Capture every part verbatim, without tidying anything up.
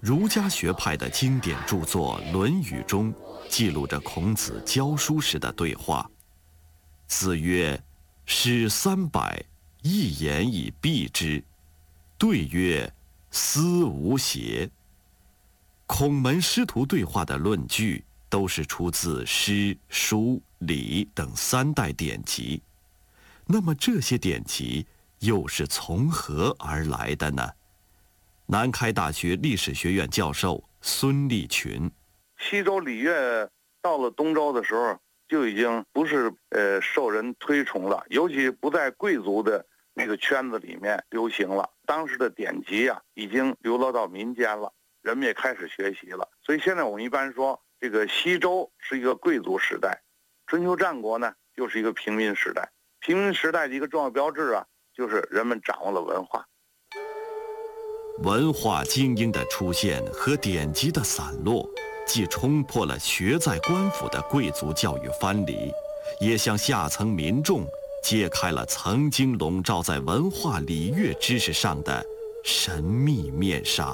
儒家学派的经典著作《论语》中，记录着孔子教书时的对话。子曰：“诗三百，一言以蔽之。”对曰：“斯无邪。”孔门师徒对话的论据都是出自诗、书、礼等三代典籍。那么这些典籍又是从何而来的呢？南开大学历史学院教授孙立群： 西周礼乐到了东周的时候，就已经不是呃受人推崇了，尤其不在贵族的那个圈子里面流行了。当时的典籍啊，已经流落到民间了，人们也开始学习了。所以现在我们一般说，这个西周是一个贵族时代，春秋战国呢又是一个平民时代。平民时代的一个重要标志啊，就是人们掌握了文化。 文化精英的出现和典籍的散落，既冲破了学在官府的贵族教育藩篱，也向下层民众揭开了曾经笼罩在文化礼乐知识上的神秘面纱。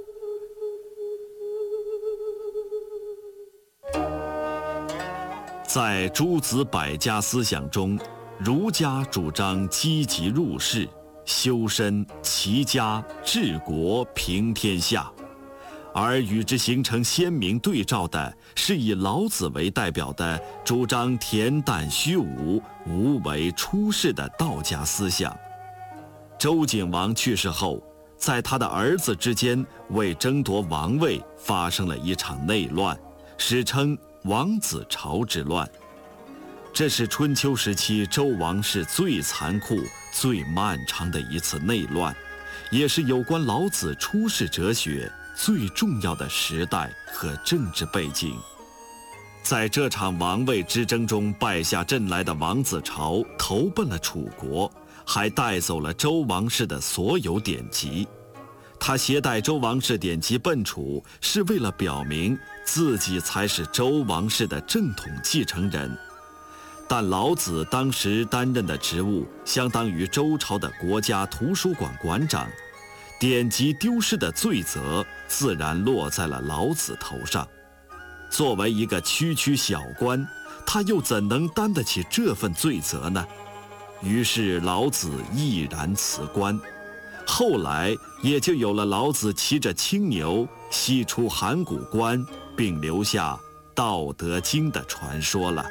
在诸子百家思想中，儒家主张积极入世、修身、齐家、治国、平天下，而与之形成鲜明对照的是以老子为代表的主张恬淡虚无、无为出世的道家思想。周景王去世后，在他的儿子之间为争夺王位发生了一场内乱，史称王子朝之乱。这是春秋时期周王室最残酷、最漫长的一次内乱，也是有关老子出世哲学最重要的时代和政治背景。在这场王位之争中败下阵来的王子朝投奔了楚国，还带走了周王室的所有典籍。他携带周王室典籍奔楚，是为了表明自己才是周王室的正统继承人。但老子当时担任的职务相当于周朝的国家图书馆馆长，典籍丢失的罪责自然落在了老子头上。作为一个区区小官，他又怎能担得起这份罪责呢？于是老子毅然辞官。后来也就有了老子骑着青牛西出函谷关，并留下《道德经》的传说了。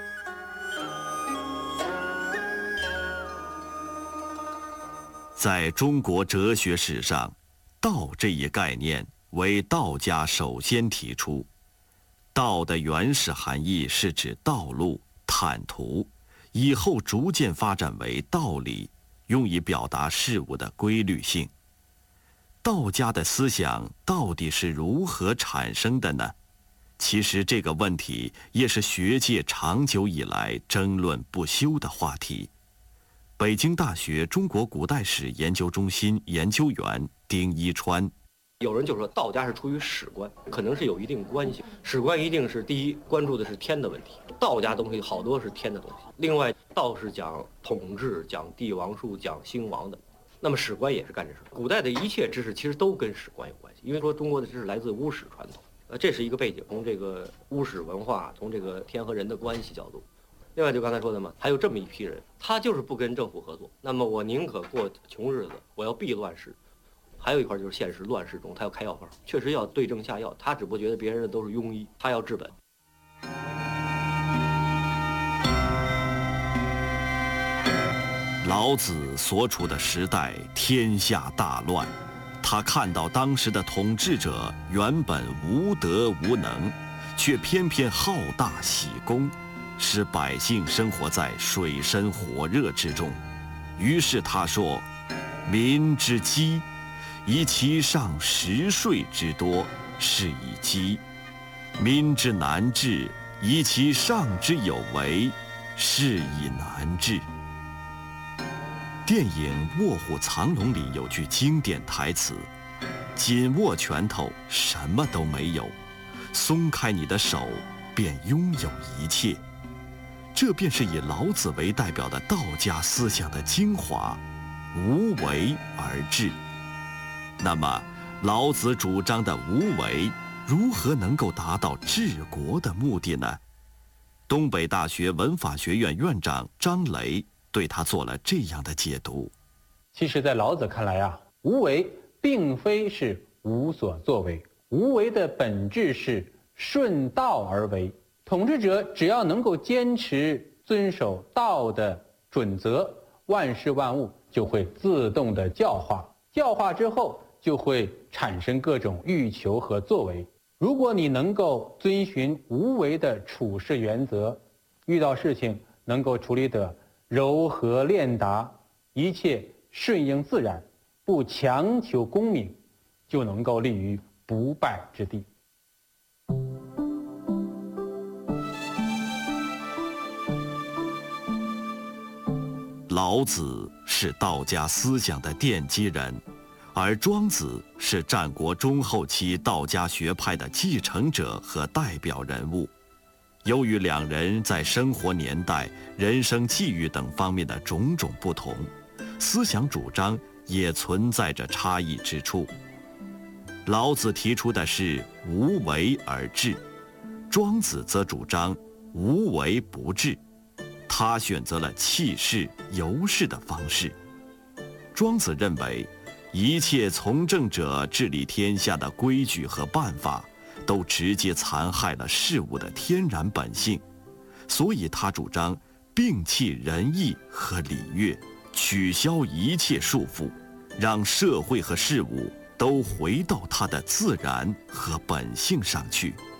在中国哲学史上，道这一概念为道家首先提出。道的原始含义是指道路、坦途，以后逐渐发展为道理，用以表达事物的规律性。道家的思想到底是如何产生的呢？其实这个问题也是学界长久以来争论不休的话题。北京大学中国古代史研究中心研究员丁一川： 有人就说道家是出于史观，可能是有一定关系。史观一定是第一关注的是天的问题，道家东西好多是天的东西。另外，道是讲统治、讲帝王术、讲兴亡的，那么史观也是干这事。古代的一切知识其实都跟史观有关系，因为说中国的知识来自巫史传统，呃，这是一个背景。从这个巫史文化，从这个天和人的关系角度。另外就刚才说的嘛，还有这么一批人，他就是不跟政府合作，那么我宁可过穷日子，我要避乱世。还有一块就是现实乱世中，他要开药方，确实要对症下药，他只不过觉得别人的都是庸医，他要治本。 老子所处的时代天下大乱，他看到当时的统治者原本无德无能，却偏偏好大喜功，使百姓生活在水深火热之中。于是他说：“民之饥，以其上十税之多，是以饥；民之难治，以其上之有为，是以难治。”电影《卧虎藏龙》里有句经典台词：“紧握拳头，什么都没有；松开你的手，便拥有一切。”这便是以老子为代表的道家思想的精华，无为而治。那么， 老子主张的无为，如何能够达到治国的目的呢？东北大学文法学院院长张雷对他做了这样的解读。 其实在老子看来啊，无为并非是无所作为，无为的本质是顺道而为。统治者只要能够坚持遵守道的准则，万事万物就会自动的教化，教化之后就会产生各种欲求和作为。如果你能够遵循无为的处事原则，遇到事情能够处理得柔和练达，一切顺应自然，不强求功名，就能够立于不败之地。 老子是道家思想的奠基人，而庄子是战国中后期道家学派的继承者和代表人物。由于两人在生活年代、人生际遇等方面的种种不同，思想主张也存在着差异之处。老子提出的是无为而治，庄子则主张无为不治。他选择了气势游势的方式。庄子认为，一切从政者治理天下的规矩和办法，都直接残害了事物的天然本性，所以他主张摒弃仁义和礼乐，取消一切束缚，让社会和事物都回到它的自然和本性上去。